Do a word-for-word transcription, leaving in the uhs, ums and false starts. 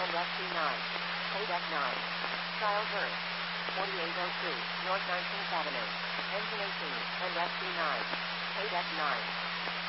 and F C nine. Paid F nine. Child birth. forty-eight oh two, North nineteenth Avenue. Engine eighteen, and F C nine. Paid F nine.